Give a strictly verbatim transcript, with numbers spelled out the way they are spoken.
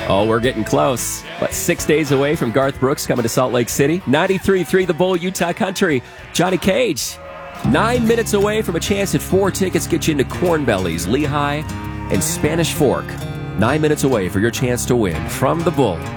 Oh, we're getting close. But six days away from Garth Brooks coming to Salt Lake City. ninety-three point three The Bull, Utah Country. Johnny Cage. Nine minutes away from a chance at four tickets get you into Corn Bellies, Lehigh, and Spanish Fork. Nine minutes away for your chance to win from The Bull.